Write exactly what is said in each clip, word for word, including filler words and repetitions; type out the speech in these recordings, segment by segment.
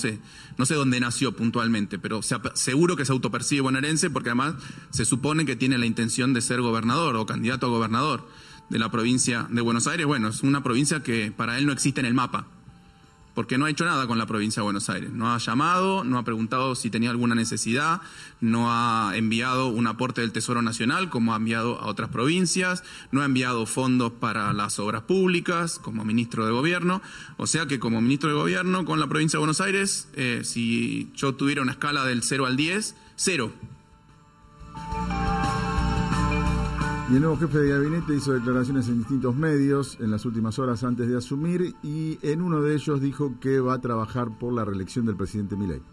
sé, no sé dónde nació puntualmente, pero se, seguro que se autopercibe bonaerense porque además se supone que tiene la intención de ser gobernador o candidato a gobernador de la provincia de Buenos Aires. Bueno, es una provincia que para él no existe en el mapa, porque no ha hecho nada con la provincia de Buenos Aires. No ha llamado, no ha preguntado si tenía alguna necesidad, no ha enviado un aporte del Tesoro Nacional como ha enviado a otras provincias, no ha enviado fondos para las obras públicas como ministro de Gobierno. O sea que como ministro de Gobierno con la provincia de Buenos Aires, eh, si yo tuviera una escala del cero al diez, cero. Y el nuevo jefe de gabinete hizo declaraciones en distintos medios en las últimas horas antes de asumir, y en uno de ellos dijo que va a trabajar por la reelección del presidente Milei.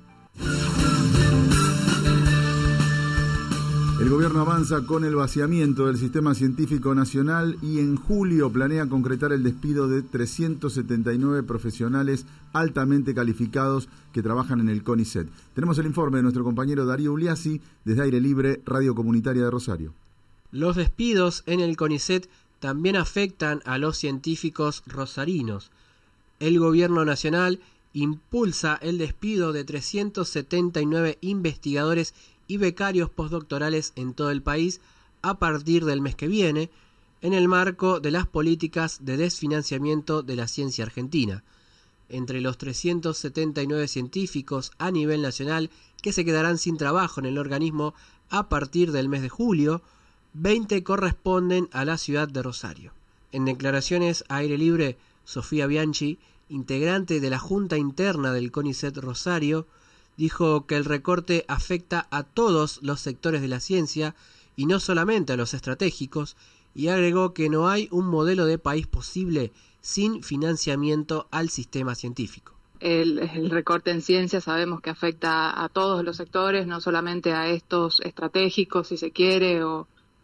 El gobierno avanza con el vaciamiento del sistema científico nacional y en julio planea concretar el despido de trescientos setenta y nueve profesionales altamente calificados que trabajan en el CONICET. Tenemos el informe de nuestro compañero Darío Uliassi desde Aire Libre, Radio Comunitaria de Rosario. Los despidos en el CONICET también afectan a los científicos rosarinos. El gobierno nacional impulsa el despido de trescientos setenta y nueve investigadores y becarios postdoctorales en todo el país a partir del mes que viene, en el marco de las políticas de desfinanciamiento de la ciencia argentina. Entre los trescientos setenta y nueve científicos a nivel nacional que se quedarán sin trabajo en el organismo a partir del mes de julio, veinte corresponden a la ciudad de Rosario. En declaraciones a Aire Libre, Sofía Bianchi, integrante de la Junta Interna del CONICET Rosario, dijo que el recorte afecta a todos los sectores de la ciencia y no solamente a los estratégicos, y agregó que no hay un modelo de país posible sin financiamiento al sistema científico. El, el recorte en ciencia sabemos que afecta a todos los sectores, no solamente a estos estratégicos, si se quiere, o,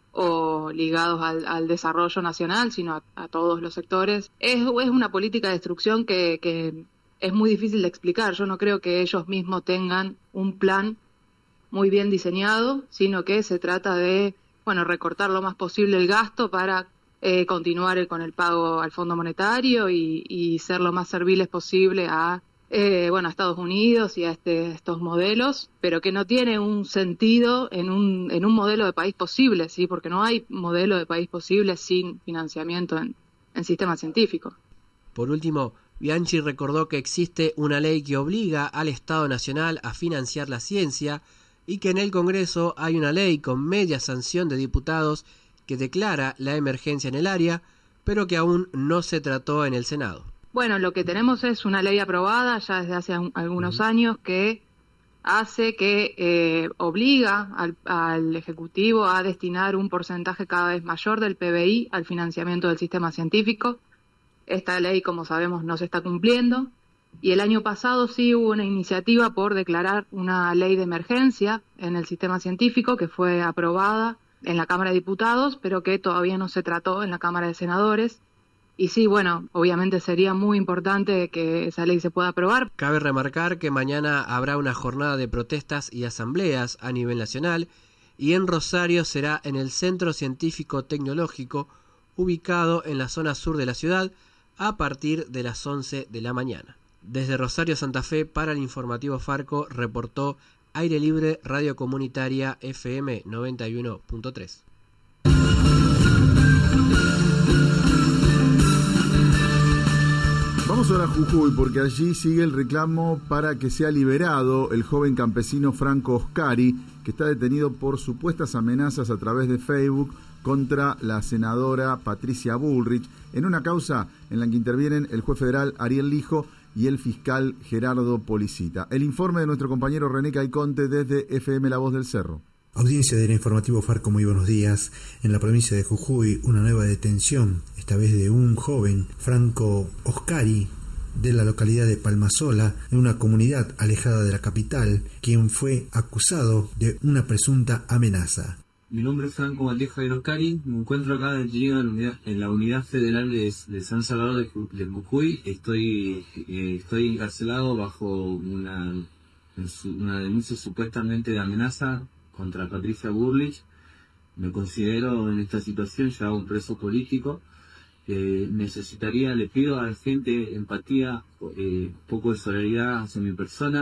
o ligados al, al desarrollo nacional, sino a, a todos los sectores. Es, es una política de destrucción que... que es muy difícil de explicar. Yo no creo que ellos mismos tengan un plan muy bien diseñado, sino que se trata de, bueno, recortar lo más posible el gasto para eh, continuar con el pago al Fondo Monetario y, y ser lo más serviles posible a, eh, bueno, a Estados Unidos y a este, estos modelos, pero que no tiene un sentido en un, en un modelo de país posible, ¿sí? Porque no hay modelo de país posible sin financiamiento en, en sistema científico. Por último, Bianchi recordó que existe una ley que obliga al Estado Nacional a financiar la ciencia y que en el Congreso hay una ley con media sanción de diputados que declara la emergencia en el área, pero que aún no se trató en el Senado. Bueno, lo que tenemos es una ley aprobada ya desde hace algunos años que hace que eh, obliga al, al Ejecutivo a destinar un porcentaje cada vez mayor del P B I al financiamiento del sistema científico. Esta ley, como sabemos, no se está cumpliendo, y el año pasado sí hubo una iniciativa por declarar una ley de emergencia en el sistema científico que fue aprobada en la Cámara de Diputados, pero que todavía no se trató en la Cámara de Senadores. Y sí, bueno, obviamente sería muy importante que esa ley se pueda aprobar. Cabe remarcar que mañana habrá una jornada de protestas y asambleas a nivel nacional, y en Rosario será en el Centro Científico Tecnológico, ubicado en la zona sur de la ciudad, a partir de las once de la mañana. Desde Rosario, Santa Fe, para el informativo Farco, reportó Aire Libre, Radio Comunitaria F M noventa y uno punto tres. Vamos ahora a Jujuy, porque allí sigue el reclamo para que sea liberado el joven campesino Franco Oscari, que está detenido por supuestas amenazas a través de Facebook contra la senadora Patricia Bullrich, en una causa en la que intervienen el juez federal Ariel Lijo y el fiscal Gerardo Policita. El informe de nuestro compañero René Caiconte desde F M La Voz del Cerro. Audiencia del informativo Farco, muy buenos días. En la provincia de Jujuy, una nueva detención, esta vez de un joven, Franco Oscari, de la localidad de Palmasola, en una comunidad alejada de la capital, quien fue acusado de una presunta amenaza. Mi nombre es Franco Matías Javier Oscari, me encuentro acá en Chiriga, en, unidad, en la Unidad Federal de, de San Salvador de, de Jujuy. Estoy, eh, estoy encarcelado bajo una, una denuncia supuestamente de amenaza contra Patricia Bullrich. Me considero en esta situación ya un preso político. Eh, necesitaría, le pido a la gente empatía, eh, un poco de solidaridad hacia mi persona.